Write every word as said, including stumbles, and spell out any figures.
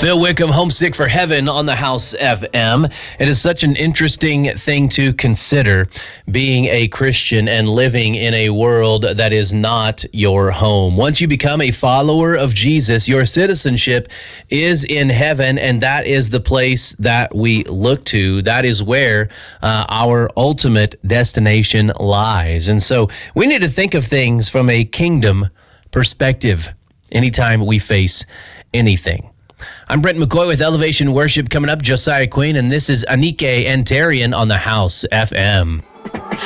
Phil Wickham, Homesick for Heaven on the House F M. It is such an interesting thing to consider, being a Christian and living in a world that is not your home. Once you become a follower of Jesus, your citizenship is in heaven, and that is the place that we look to. That is where uh, our ultimate destination lies. And so we need to think of things from a kingdom perspective anytime we face anything. I'm Brent McCoy with Elevation Worship coming up, Josiah Queen, and this is Anike and Tarian on the House F M.